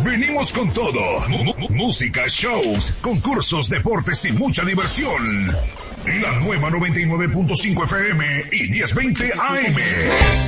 Venimos con todo. Música, shows, concursos, deportes y mucha diversión. La nueva 99.5 FM y 1020 AM.